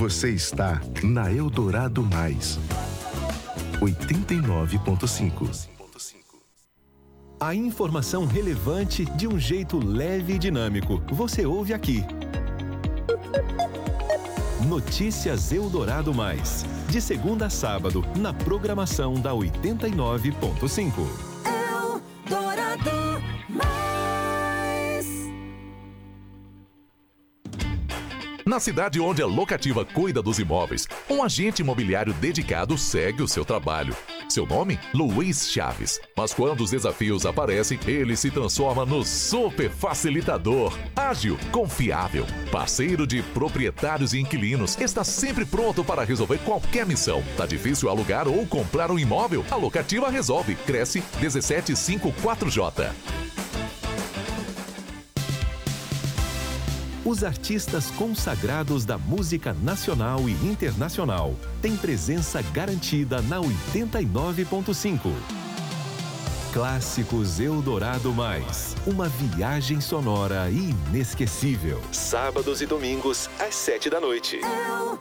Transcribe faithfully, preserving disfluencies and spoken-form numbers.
Você está na Eldorado Mais, oitenta e nove ponto cinco. A informação relevante de um jeito leve e dinâmico. Você ouve aqui. Notícias Eldorado Mais. De segunda a sábado, na programação da oitenta e nove ponto cinco. Eldorado Mais. Na cidade onde a Locativa cuida dos imóveis, um agente imobiliário dedicado segue o seu trabalho. Seu nome? Luiz Chaves. Mas quando os desafios aparecem, ele se transforma no super facilitador. Ágil, confiável, parceiro de proprietários e inquilinos. Está sempre pronto para resolver qualquer missão. Tá difícil alugar ou comprar um imóvel? A Locativa resolve. Cresce dezessete cinquenta e quatro J. Os artistas consagrados da música nacional e internacional têm presença garantida na oitenta e nove ponto cinco. Clássicos Eldorado Mais. Uma viagem sonora inesquecível. Sábados e domingos, às sete da noite. Eldorado